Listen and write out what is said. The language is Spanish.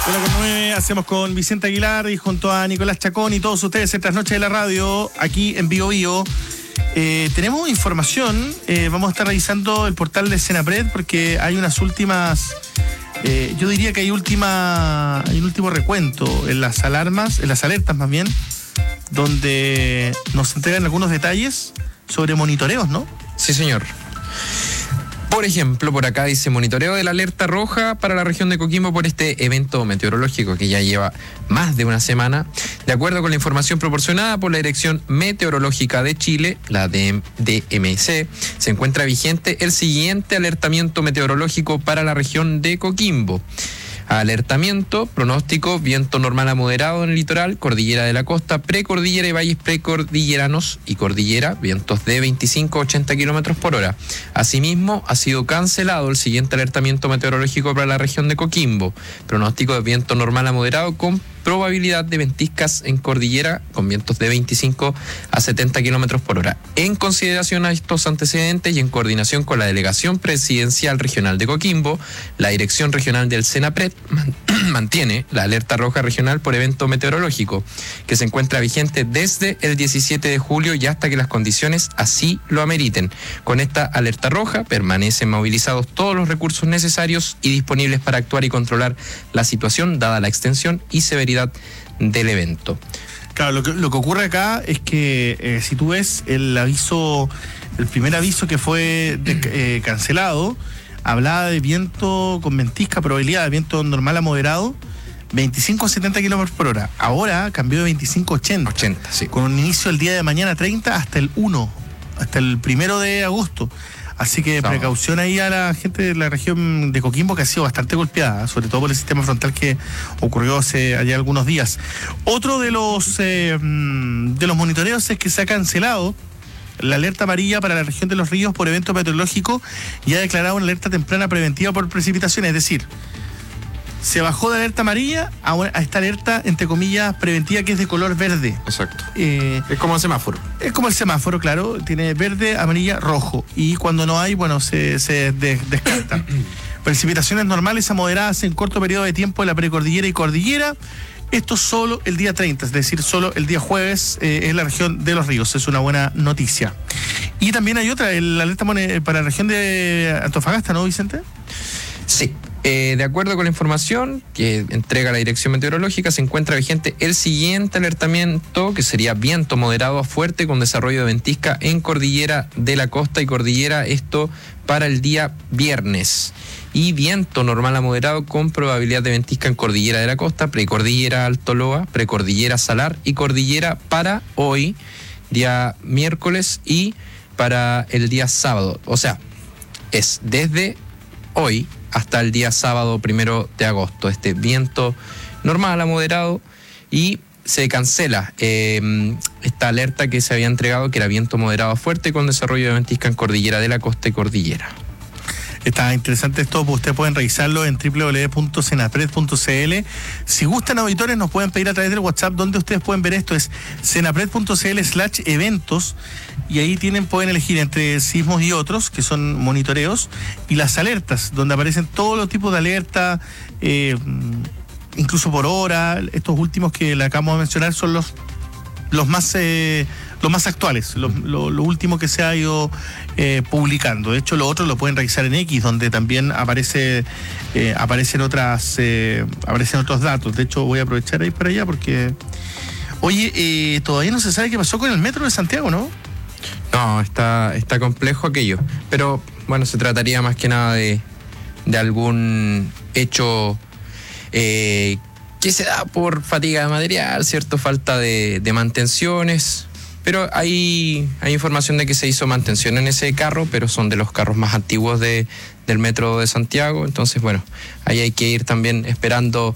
Hola, con 9 hacemos con Vicente Aguilar y junto a Nicolás Chacón y todos ustedes estas noches de la radio aquí en Bio Bio. Tenemos información, vamos a estar revisando el portal de Senapred porque hay unas últimas, yo diría que hay un último recuento en las alertas más bien, donde nos entregan algunos detalles sobre monitoreos, ¿no? Sí, señor. Por ejemplo, por acá dice monitoreo de la alerta roja para la región de Coquimbo por este evento meteorológico que ya lleva más de una semana. De acuerdo con la información proporcionada por la Dirección Meteorológica de Chile, la DMC, se encuentra vigente el siguiente alertamiento meteorológico para la región de Coquimbo. Alertamiento, pronóstico, viento normal a moderado en el litoral, cordillera de la costa, precordillera y valles precordilleranos y cordillera, vientos de 25 a 80 kilómetros por hora. Asimismo, ha sido cancelado el siguiente alertamiento meteorológico para la región de Coquimbo. Pronóstico de viento normal a moderado con probabilidad de ventiscas en cordillera con vientos de 25 a 70 kilómetros por hora. En consideración a estos antecedentes y en coordinación con la Delegación Presidencial Regional de Coquimbo, la Dirección Regional del Senapred mantiene la alerta roja regional por evento meteorológico, que se encuentra vigente desde el 17 de julio y hasta que las condiciones así lo ameriten. Con esta alerta roja permanecen movilizados todos los recursos necesarios y disponibles para actuar y controlar la situación, dada la extensión y severidad del evento. Claro, lo que ocurre acá es que si tú ves el primer aviso que fue cancelado, hablaba de viento con ventisca, probabilidad de viento normal a moderado, 25 a 70 kilómetros por hora. Ahora cambió de 25 a 80. 80, sí. Con un inicio el día de mañana 30 hasta el 1 de agosto. Así que precaución ahí a la gente de la región de Coquimbo, que ha sido bastante golpeada, sobre todo por el sistema frontal que ocurrió hace allá algunos días. Otro de los monitoreos es que se ha cancelado la alerta amarilla para la región de Los Ríos por evento meteorológico y ha declarado una alerta temprana preventiva por precipitaciones, es decir, se bajó de alerta amarilla a esta alerta, entre comillas, preventiva, que es de color verde. Exacto. Es como el semáforo. Es como el semáforo, claro. Tiene verde, amarilla, rojo. Y cuando no hay, bueno, se descarta. Precipitaciones normales a moderadas en corto periodo de tiempo en la precordillera y cordillera. Esto solo el día 30, es decir, solo el día jueves en la región de Los Ríos. Es una buena noticia. Y también hay otra, la alerta para la región de Antofagasta, ¿no, Vicente? Sí. De acuerdo con la información que entrega la Dirección Meteorológica, se encuentra vigente el siguiente alertamiento, que sería viento moderado a fuerte con desarrollo de ventisca en cordillera de la costa y cordillera, esto para el día viernes. Y viento normal a moderado con probabilidad de ventisca en cordillera de la costa, precordillera Alto Loa, precordillera Salar y cordillera para hoy, día miércoles, y para el día sábado. O sea, es desde hoy hasta el día sábado 1 de agosto, este viento normal a moderado, y se cancela esta alerta que se había entregado, que era viento moderado a fuerte con desarrollo de ventisca en cordillera de la costa y cordillera. Está interesante esto, pues ustedes pueden revisarlo en www.senapred.cl. Si gustan, auditores, nos pueden pedir a través del WhatsApp donde ustedes pueden ver esto, es senapred.cl/eventos, y ahí pueden elegir entre sismos y otros, que son monitoreos, y las alertas, donde aparecen todos los tipos de alerta, incluso por hora. Estos últimos que le acabamos de mencionar son los más actuales, lo último que se ha ido publicando. De hecho, lo otro lo pueden revisar en X, donde también aparecen otros datos. De hecho, voy a aprovechar ahí para allá porque, oye, todavía no se sabe qué pasó con el metro de Santiago, ¿no? No, está complejo aquello, pero bueno, se trataría más que nada de algún hecho que se da por fatiga de material, ¿cierto? Falta de mantenciones. Pero hay información de que se hizo mantención en ese carro, pero son de los carros más antiguos del metro de Santiago. Entonces, bueno, ahí hay que ir también esperando